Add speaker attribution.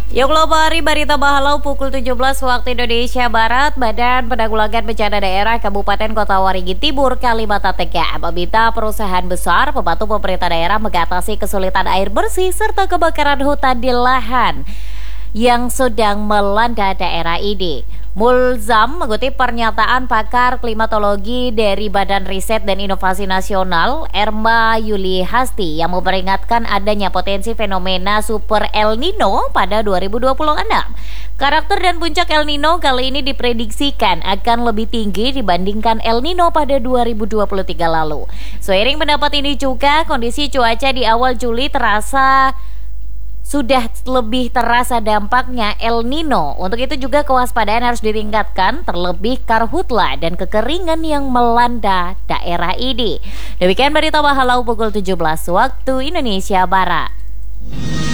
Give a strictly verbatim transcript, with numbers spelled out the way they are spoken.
Speaker 1: Yuk Lopari, Barita Bahalau pukul tujuh belas waktu Indonesia Barat. Badan Penanggulangan Bencana Daerah Kabupaten Kota Waringin Timur, Kalimantan Tengah meminta perusahaan besar membantu pemerintah daerah mengatasi kesulitan air bersih serta kebakaran hutan di lahan yang sedang melanda daerah ini. Mulzam mengutip pernyataan pakar klimatologi dari Badan Riset dan Inovasi Nasional, Erma Yuli Hasti, yang memperingatkan adanya potensi fenomena Super El Nino pada dua ribu dua puluh enam. Karakter dan puncak El Nino kali ini diprediksikan akan lebih tinggi dibandingkan El Nino pada dua ribu dua puluh tiga lalu. Seiring pendapat ini juga, kondisi cuaca di awal Juli terasa sudah lebih terasa dampaknya El Nino. Untuk itu juga kewaspadaan harus ditingkatkan, terlebih karhutla dan kekeringan yang melanda daerah ini. Demikian Berita Bahalau pukul tujuh belas waktu Indonesia Barat.